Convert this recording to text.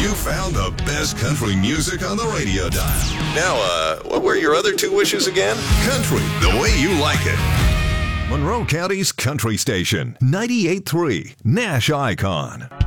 You found the best country music on the radio dial. Now, what were your other two wishes again? Country, the way you like it. Monroe County's country station, 98.3 Nash Icon.